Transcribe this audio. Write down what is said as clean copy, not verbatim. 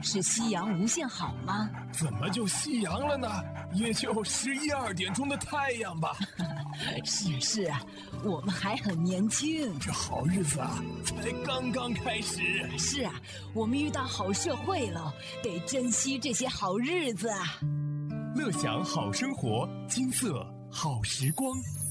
是夕阳无限好吗？ 怎么就夕阳了呢？也就11、2点钟的太阳吧。 是啊，我们还很年轻， 这好日子啊，才刚刚开始。 是啊，我们遇到好社会了，得珍惜这些好日子啊。 乐享好生活，金色好时光。